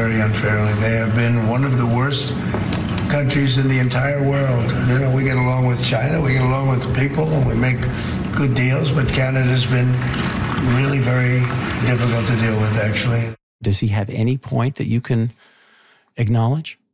very unfairly. They have been one of the worst countries in the entire world. You know, we get along with China, we get along with the people, and we make good deals, but Canada's been really very difficult to deal with, actually. Does he have any point that you can acknowledge?